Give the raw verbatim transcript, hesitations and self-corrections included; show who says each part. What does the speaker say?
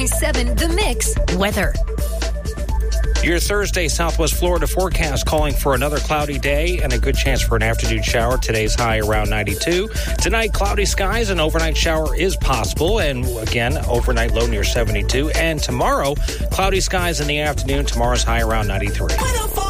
Speaker 1: point seven The Mix weather.
Speaker 2: Your Thursday Southwest Florida forecast calling for another cloudy day and a good chance for an afternoon shower. Today's high around ninety-two. Tonight, cloudy skies, an overnight shower is possible. And again, overnight low near seventy-two. And tomorrow, cloudy skies in the afternoon. Tomorrow's high around ninety-three.